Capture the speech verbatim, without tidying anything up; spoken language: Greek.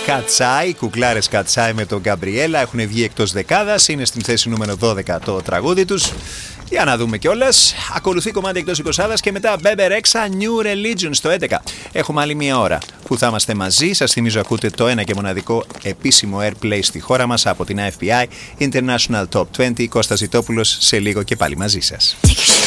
Κατσάι, κουκλάρες Κατσάι με τον Γκαμπριέλα έχουν βγει εκτός δεκάδας, είναι στην θέση νούμερο δώδεκα το τραγούδι τους. Για να δούμε κιόλας. Ακολουθεί κομμάτι εκτός εικοσάδας και μετά Bebe Rexha New Religion στο έντεκα. Έχουμε άλλη μία ώρα που θα είμαστε μαζί. Σας θυμίζω ακούτε το ένα και μοναδικό επίσημο airplay στη χώρα μας από την άι εφ πι άι International Top είκοσι. Κώστας Ζητόπουλος σε λίγο και πάλι μαζί σας.